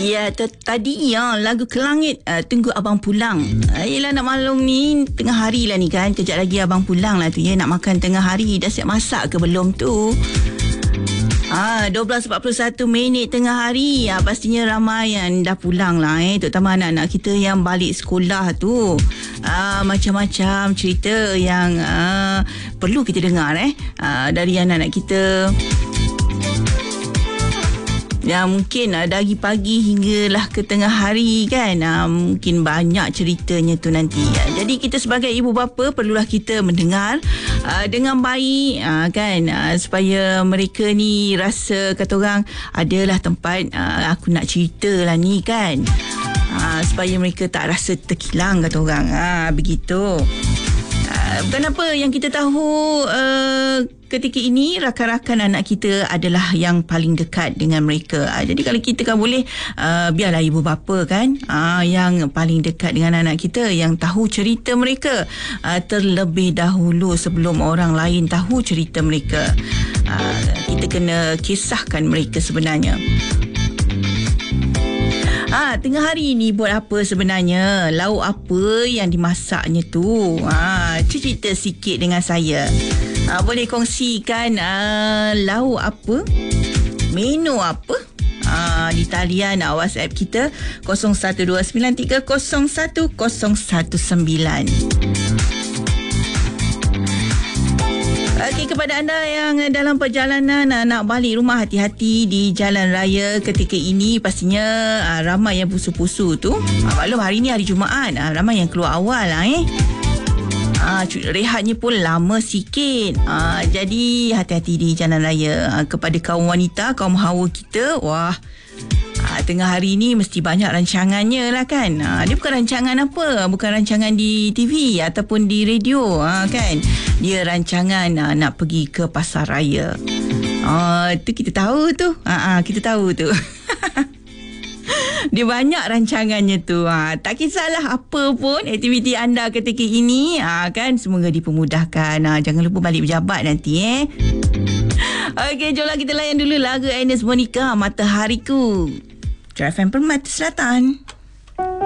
Ya, tadi lagu Kelangit, Tunggu Abang Pulang. Yelah, nak maklum ni tengah hari lah ni kan. Kejap lagi abang pulang lah tu ya. Nak makan tengah hari. Dah siap masak ke belum tu? 12.41 tengah hari. Pastinya ramai yang dah pulang lah terutama anak-anak kita yang balik sekolah tu. Macam-macam cerita yang perlu kita dengar dari anak-anak kita. Ya, mungkin dari pagi hinggalah ke tengah hari kan. Mungkin banyak ceritanya tu nanti. Jadi kita sebagai ibu bapa perlulah kita mendengar dengan baik kan, supaya mereka ni rasa kata orang adalah tempat aku nak cerita lah ni kan. Supaya mereka tak rasa terkilang kata orang. Begitu. Bukan apa yang kita tahu ketika ini rakan-rakan anak kita adalah yang paling dekat dengan mereka. Jadi kalau kita kan boleh biarlah ibu bapa kan yang paling dekat dengan anak kita, yang tahu cerita mereka terlebih dahulu sebelum orang lain tahu cerita mereka. Kita kena kisahkan mereka sebenarnya. Tengah hari ni buat apa sebenarnya? Lauk apa yang dimasaknya tu? Cerita sikit dengan saya. Boleh kongsikan lauk apa? Menu apa? Di talian WhatsApp kita 0129301019. Okey, kepada anda yang dalam perjalanan nak balik rumah, hati-hati di jalan raya ketika ini. Pastinya ramai yang pusu-pusu tu. Maklum hari ni hari Jumaat, ramai yang keluar awal rehatnya pun lama sikit. Jadi hati-hati di jalan raya. Kepada kaum wanita, kaum hawa kita, tengah hari ni mesti banyak rancangannya lah kan. Dia bukan rancangan apa, bukan rancangan di TV ataupun di radio kan. Dia rancangan nak pergi ke pasar raya. Tu kita tahu tu. Kita tahu tu. Dia banyak rancangannya tu. Tak kisahlah apa pun aktiviti anda ketika ini kan, semoga dipermudahkan. Jangan lupa balik berjabat nanti Okey, jomlah kita layan dulu lagu Agnes Monica, Matahariku. FM Permata Selatan.